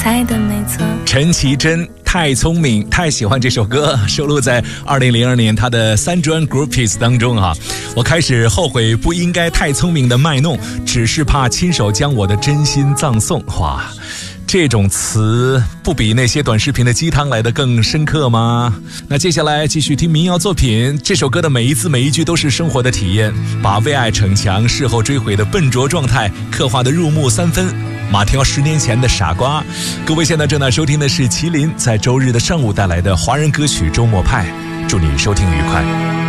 猜的没错。 陈绮贞太聪明，太喜欢这首歌，收录在2002年他的3专 Groupies 当中啊。我开始后悔不应该太聪明的卖弄，只是怕亲手将我的真心葬送。哇，这种词不比那些短视频的鸡汤来的更深刻吗？那接下来继续听民谣作品，这首歌的每一字每一句都是生活的体验，把为爱逞强事后追悔的笨拙状态刻画得入木3分。马条10年前的傻瓜。各位现在正在收听的是麒麟在周日的上午带来的华人歌曲周末派，祝你收听愉快。